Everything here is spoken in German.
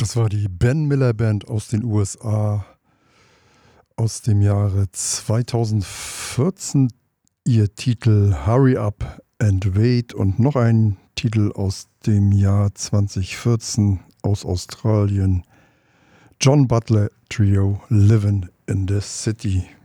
Das war die Ben Miller Band aus den USA aus dem Jahre 2014. Ihr Titel Hurry Up and Wait und noch ein Titel aus dem Jahr 2014 aus Australien. John Butler Trio, Livin' in the City.